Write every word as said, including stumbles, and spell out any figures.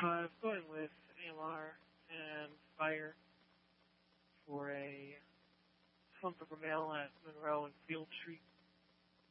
Uh, I'm going with A M R and Fire for a Slump of a Male at Monroe and Field Street.